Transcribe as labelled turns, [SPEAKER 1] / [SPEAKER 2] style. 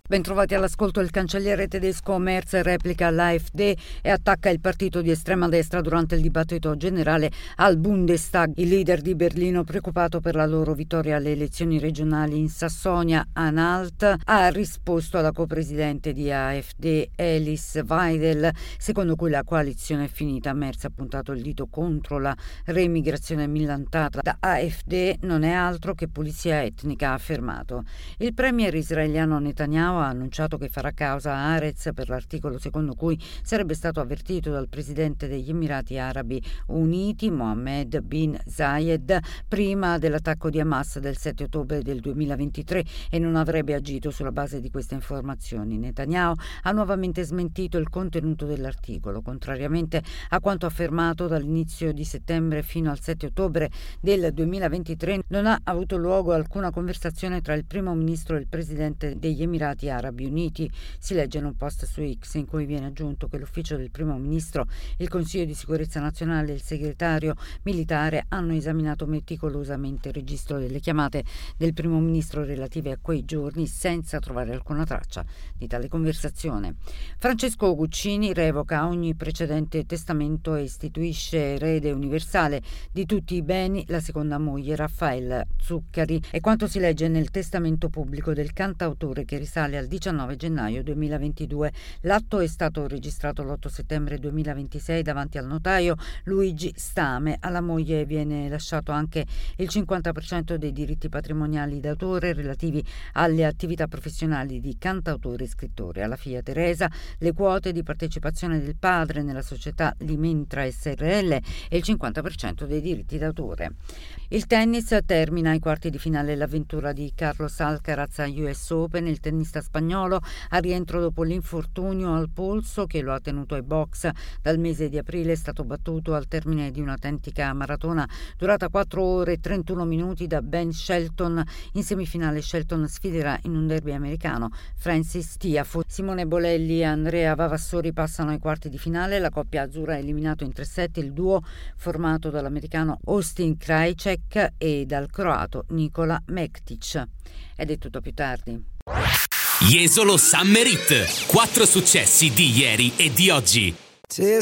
[SPEAKER 1] Bentrovati all'ascolto. Il cancelliere tedesco Merz replica l'AfD e attacca il partito di estrema destra durante il dibattito generale al Bundestag. Il leader di Berlino, preoccupato per la loro vittoria alle elezioni regionali in Sassonia-Anhalt, ha risposto alla copresidente di AfD Alice Weidel, secondo cui la coalizione è finita. Merz ha puntato il dito contro la reimmigrazione millantata da AfD, non è altro che pulizia etnica, ha affermato. Il premier israeliano Netanyahu ha annunciato che farà causa a Haaretz per l'articolo secondo cui sarebbe stato avvertito dal presidente degli Emirati Arabi Uniti Mohammed bin Zayed prima dell'attacco di Hamas del 7 ottobre del 2023 e non avrebbe agito sulla base di queste informazioni. Netanyahu ha nuovamente smentito il contenuto dell'articolo, contrariamente a quanto affermato dall'inizio di settembre fino al 7 ottobre del 2023. Non ha avuto luogo alcuna conversazione tra il primo ministro e il presidente degli Emirati Arabi Uniti. Si legge in un post su X in cui viene aggiunto che l'ufficio del primo ministro, il Consiglio di sicurezza nazionale e il segretario militare hanno esaminato meticolosamente il registro delle chiamate del primo ministro relative a quei giorni senza trovare alcuna traccia di tale conversazione. Francesco Guccini revoca ogni precedente testamento e istituisce erede universale di tutti i beni la seconda moglie Raffaella Zuccari. È quanto si legge nel testamento pubblico del cantautore che risale al 19 gennaio 2022. L'atto è stato registrato l'8 settembre 2026 davanti al notaio Luigi Stame. Alla moglie viene lasciato anche il 50% dei diritti patrimoniali d'autore relativi alle attività professionali di cantautore e scrittore. Alla figlia Teresa le quote di partecipazione del padre nella società Limentra SRL e il 50% dei diritti d'autore. Il tennis termina ai quarti di finale l'avventura di Carlos Alcaraz a US Open. Il tennista spagnolo a rientro dopo l'infortunio al polso che lo ha tenuto ai box dal mese di aprile è stato battuto al termine di un'autentica maratona durata 4 ore e 31 minuti da Ben Shelton. In semifinale Shelton sfiderà in un derby americano Francis Tiafoe. Simone Bolelli e Andrea Vavassori passano ai quarti di finale. La coppia azzurra ha eliminato in 3 set il duo formato dall'americano Austin Krajicek e dal croato Nikola Mektic. Ed è tutto, più tardi.
[SPEAKER 2] Jesolo Summer Hit. 4 successi di ieri e di oggi.